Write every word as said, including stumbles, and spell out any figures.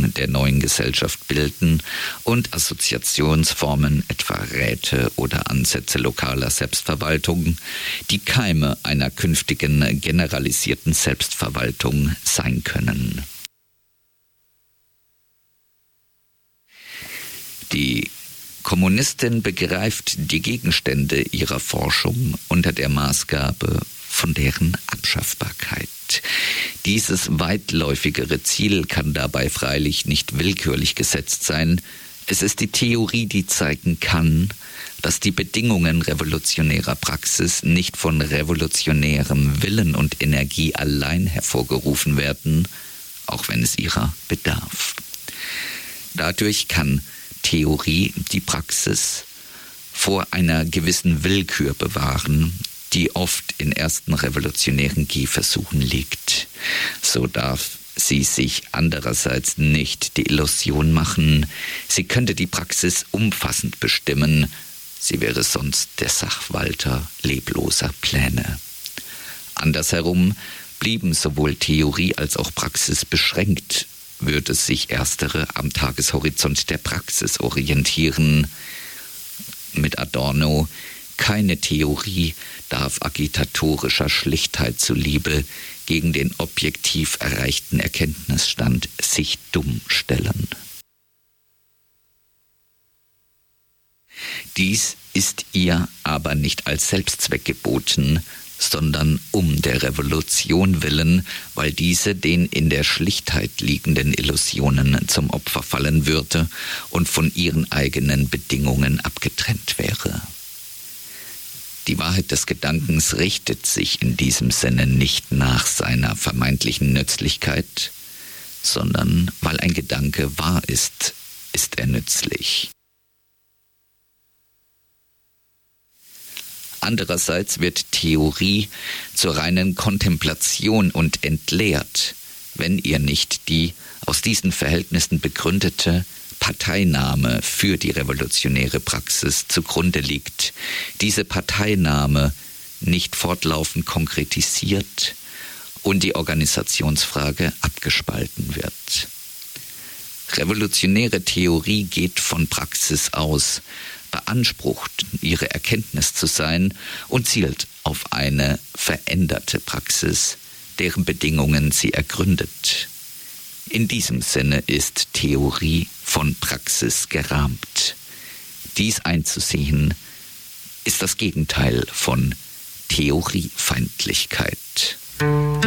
Gliederung der neuen Gesellschaft bilden und Assoziationsformen, etwa Räte oder Ansätze lokaler Selbstverwaltung, die Keime einer künftigen generalisierten Selbstverwaltung sein können. Die Kommunistin begreift die Gegenstände ihrer Forschung unter der Maßgabe von deren Abschaffbarkeit. Dieses weitläufigere Ziel kann dabei freilich nicht willkürlich gesetzt sein. Es ist die Theorie, die zeigen kann, dass die Bedingungen revolutionärer Praxis nicht von revolutionärem Willen und Energie allein hervorgerufen werden, auch wenn es ihrer bedarf. Dadurch kann Theorie die Praxis vor einer gewissen Willkür bewahren, die oft in ersten revolutionären Gehversuchen liegt. So darf sie sich andererseits nicht die Illusion machen, sie könnte die Praxis umfassend bestimmen, sie wäre sonst der Sachwalter lebloser Pläne. Andersherum blieben sowohl Theorie als auch Praxis beschränkt, würde sich erstere am Tageshorizont der Praxis orientieren. Mit Adorno: keine Theorie darf agitatorischer Schlichtheit zuliebe gegen den objektiv erreichten Erkenntnisstand sich dumm stellen. Dies ist ihr aber nicht als Selbstzweck geboten, sondern um der Revolution willen, weil diese den in der Schlichtheit liegenden Illusionen zum Opfer fallen würde und von ihren eigenen Bedingungen abgetrennt wäre. Die Wahrheit des Gedankens richtet sich in diesem Sinne nicht nach seiner vermeintlichen Nützlichkeit, sondern weil ein Gedanke wahr ist, ist er nützlich. Andererseits wird Theorie zur reinen Kontemplation und entleert, wenn ihr nicht die aus diesen Verhältnissen begründete Parteinahme für die revolutionäre Praxis zugrunde liegt, diese Parteinahme nicht fortlaufend konkretisiert und die Organisationsfrage abgespalten wird. Revolutionäre Theorie geht von Praxis aus, beansprucht, ihre Erkenntnis zu sein und zielt auf eine veränderte Praxis, deren Bedingungen sie ergründet. In diesem Sinne ist Theorie von Praxis gerahmt. Dies einzusehen, ist das Gegenteil von Theoriefeindlichkeit.